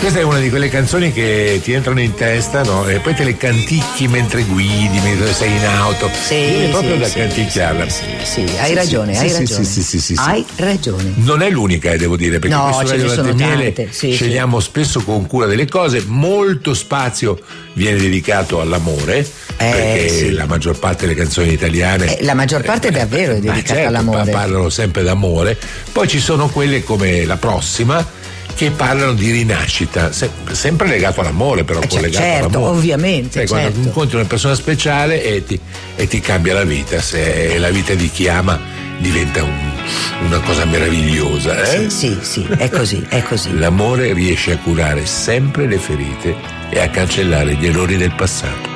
Questa è una di quelle canzoni che ti entrano in testa, no? E poi te le canticchi mentre guidi, mentre sei in auto. Viene proprio da canticchiarla. Sì, hai ragione. Hai ragione. Non è l'unica, devo dire, perché questo Radio Latte Miele scegliamo spesso con cura delle cose. Molto spazio viene dedicato all'amore, perché la maggior parte delle canzoni italiane, la maggior parte davvero è dedicata all'amore. Parlano sempre d'amore. Poi ci sono quelle come la prossima, che parlano di rinascita, sempre legato all'amore, però collegato all'amore. Ovviamente. Quando incontri una persona speciale e ti cambia la vita, se la vita di chi ama diventa una cosa meravigliosa. Sì, è così. L'amore riesce a curare sempre le ferite e a cancellare gli errori del passato.